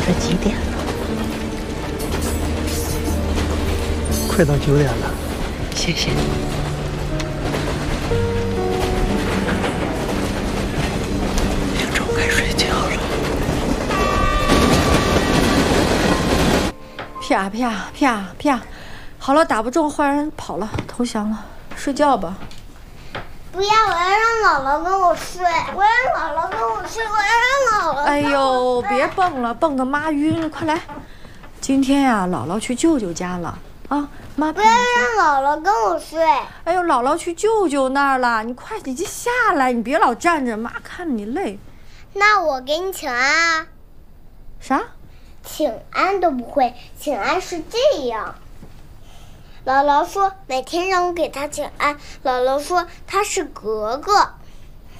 这几点了？快到9点了，谢谢你。明周该睡觉了。 啪啪啪啪，好了，打不中，坏人跑了，投降了，睡觉吧。 不要，我要让姥姥跟我睡，我要姥姥跟我睡，我要让姥姥。 哎呦，别蹦了，蹦得妈晕了，快来。今天呀，姥姥去舅舅家了啊，妈。 不要让姥姥跟我睡。 哎呦，姥姥去舅舅那儿了，你快点下来，你别老站着，妈看着你累。 那我给你请安啊。 啥？ 请安都不会，请安是这样。姥姥说每天让我给她请安，姥姥说她是格格。